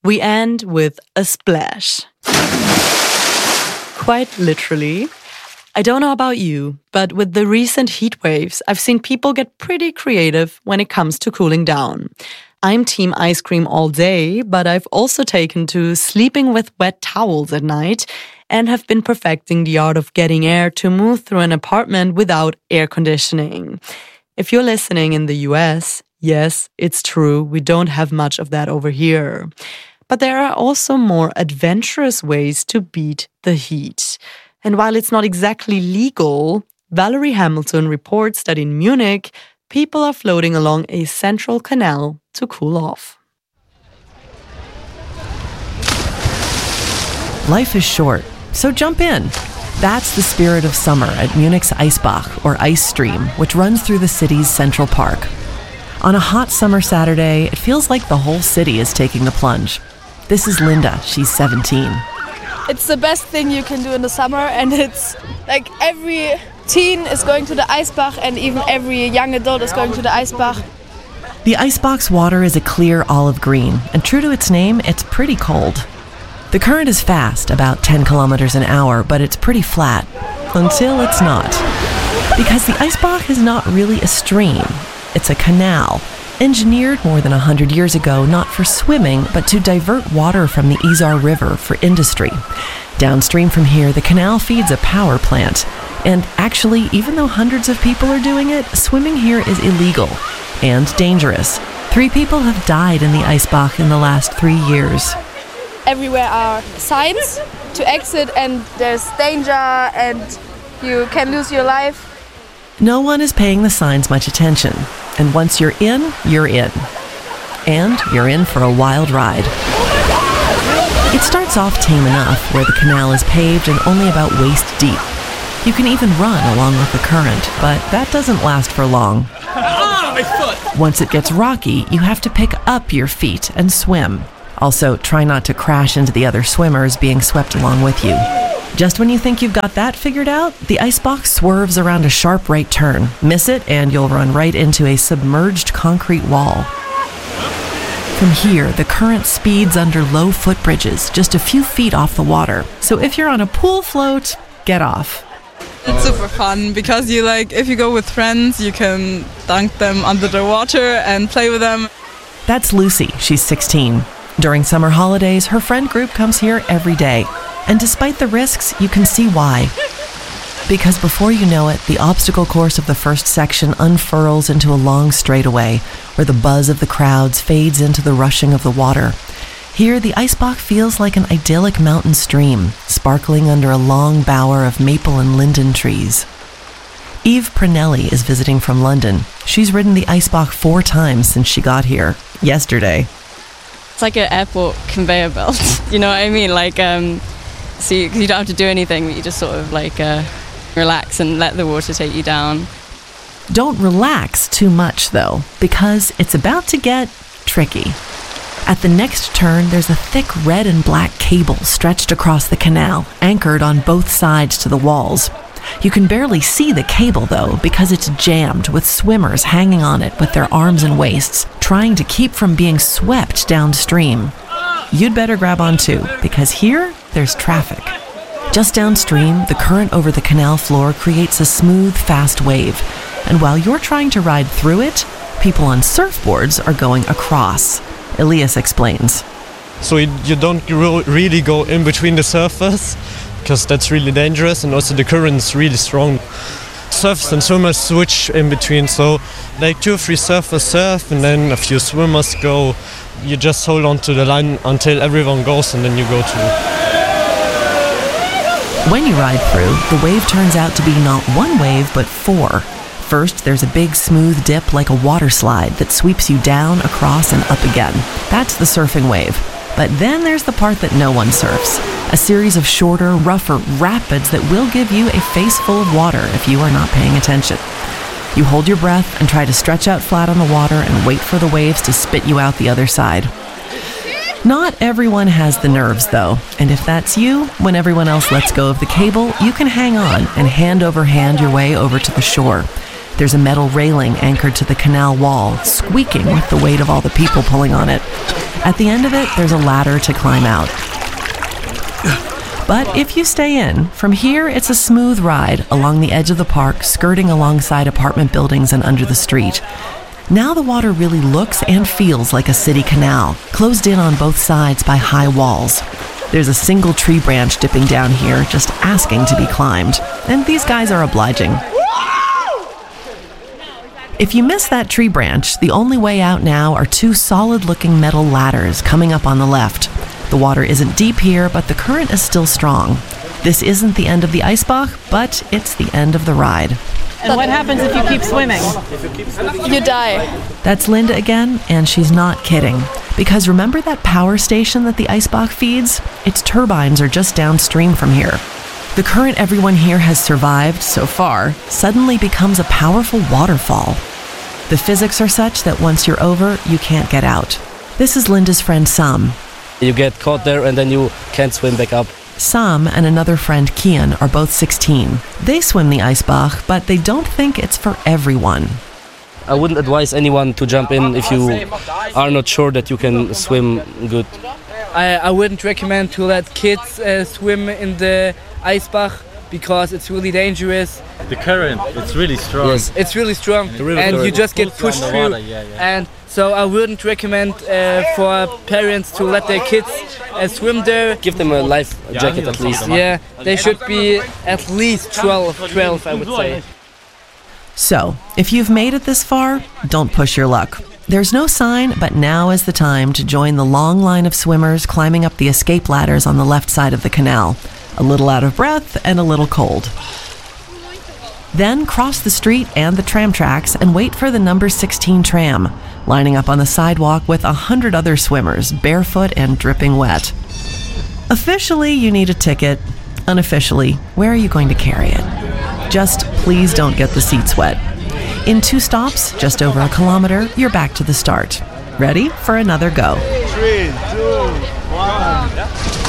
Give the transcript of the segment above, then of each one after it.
We end with a splash. Quite literally. I don't know about you, but with the recent heat waves, I've seen people get pretty creative when it comes to cooling down. I'm team ice cream all day, but I've also taken to sleeping with wet towels at night and have been perfecting the art of getting air to move through an apartment without air conditioning. If you're listening in the US, yes, it's true, we don't have much of that over here. But there are also more adventurous ways to beat the heat. And while it's not exactly legal, Valerie Hamilton reports that in Munich, people are floating along a central canal to cool off. Life is short, so jump in. That's the spirit of summer at Munich's Eisbach, or ice stream, which runs through the city's Central Park. On a hot summer Saturday, it feels like the whole city is taking the plunge. This is Linda, she's 17. It's the best thing you can do in the summer, and it's like every teen is going to the Eisbach and even every young adult is going to the Eisbach. The Eisbach's water is a clear olive green, and true to its name, it's pretty cold. The current is fast, about 10 kilometers an hour, but it's pretty flat. Until it's not. Because the Eisbach is not really a stream. It's a canal, engineered more than 100 years ago not for swimming, but to divert water from the Isar River for industry. Downstream from here, the canal feeds a power plant. And actually, even though hundreds of people are doing it, swimming here is illegal and dangerous. 3 people have died in the Eisbach in the last 3 years. Everywhere are signs to exit, and there's danger and you can lose your life. No one is paying the signs much attention. And once you're in, you're in. And you're in for a wild ride. It starts off tame enough, where the canal is paved and only about waist deep. You can even run along with the current, but that doesn't last for long. My foot! Once it gets rocky, you have to pick up your feet and swim. Also, try not to crash into the other swimmers being swept along with you. Just when you think you've got that figured out, the Eisbach swerves around a sharp right turn. Miss it, and you'll run right into a submerged concrete wall. From here, the current speeds under low footbridges, just a few feet off the water. So if you're on a pool float, get off. It's super fun because if you go with friends, you can dunk them under the water and play with them. That's Lucy. She's 16. During summer holidays, her friend group comes here every day. And despite the risks, you can see why. Because before you know it, the obstacle course of the first section unfurls into a long straightaway, where the buzz of the crowds fades into the rushing of the water. Here, the Eisbach feels like an idyllic mountain stream, sparkling under a long bower of maple and linden trees. Eve Pranelli is visiting from London. She's ridden the Eisbach 4 times since she got here, yesterday. It's like an airport conveyor belt, you know what I mean? So you don't have to do anything, but you just sort of relax and let the water take you down. Don't relax too much, though, because it's about to get tricky. At the next turn, there's a thick red and black cable stretched across the canal, anchored on both sides to the walls. You can barely see the cable, though, because it's jammed with swimmers hanging on it with their arms and waists, trying to keep from being swept downstream. You'd better grab on too, because here, there's traffic. Just downstream, the current over the canal floor creates a smooth, fast wave. And while you're trying to ride through it, people on surfboards are going across. Elias explains. So you don't really go in between the surfers, because that's really dangerous, and also the current's really strong. Surfers and swimmers switch in between, so 2 or 3 surfers surf and then a few swimmers go. You just hold on to the line until everyone goes, and then you go too. When you ride through, the wave turns out to be not 1 wave, but 4. First, there's a big smooth dip like a water slide that sweeps you down, across, and up again. That's the surfing wave. But then there's the part that no one surfs. A series of shorter, rougher rapids that will give you a face full of water if you are not paying attention. You hold your breath and try to stretch out flat on the water and wait for the waves to spit you out the other side. Not everyone has the nerves, though, and if that's you, when everyone else lets go of the cable, you can hang on and hand over hand your way over to the shore. There's a metal railing anchored to the canal wall, squeaking with the weight of all the people pulling on it. At the end of it, there's a ladder to climb out. But if you stay in, from here it's a smooth ride along the edge of the park, skirting alongside apartment buildings and under the street. Now the water really looks and feels like a city canal, closed in on both sides by high walls. There's a single tree branch dipping down here, just asking to be climbed. And these guys are obliging. If you miss that tree branch, the only way out now are two solid-looking metal ladders coming up on the left. The water isn't deep here, but the current is still strong. This isn't the end of the Eisbach, but it's the end of the ride. And what happens if you keep swimming? You die. That's Linda again, and she's not kidding. Because remember that power station that the Eisbach feeds? Its turbines are just downstream from here. The current everyone here has survived, so far, suddenly becomes a powerful waterfall. The physics are such that once you're over, you can't get out. This is Linda's friend Sam. You get caught there and then you can't swim back up. Sam and another friend, Kian, are both 16. They swim the Eisbach, but they don't think it's for everyone. I wouldn't advise anyone to jump in if you are not sure that you can swim good. I wouldn't recommend to let kids swim in the Eisbach because it's really dangerous. The current, it's really strong. Yes, it's really strong, and you just get pushed through. And so I wouldn't recommend for parents to let their kids swim there. Give them a life jacket at least. Yeah, they should be at least 12 I would say. So, if you've made it this far, don't push your luck. There's no sign, but now is the time to join the long line of swimmers climbing up the escape ladders on the left side of the canal. A little out of breath and a little cold. Then cross the street and the tram tracks and wait for the number 16 tram, lining up on the sidewalk with 100 other swimmers, barefoot and dripping wet. Officially, you need a ticket. Unofficially, where are you going to carry it? Just please don't get the seats wet. In 2 stops, just over a kilometer, you're back to the start. Ready for another go. 3, 2, 1.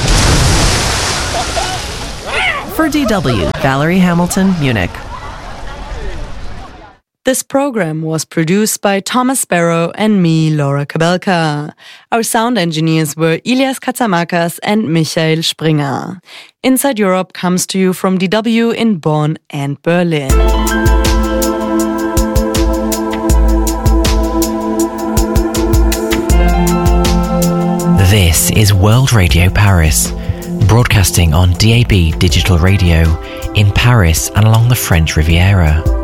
For DW, Valerie Hamilton, Munich. This program was produced by Thomas Sparrow and me, Laura Kabelka. Our sound engineers were Ilias Katsamakas and Michael Springer. Inside Europe comes to you from DW in Bonn and Berlin. This is World Radio Paris, broadcasting on DAB digital radio in Paris and along the French Riviera.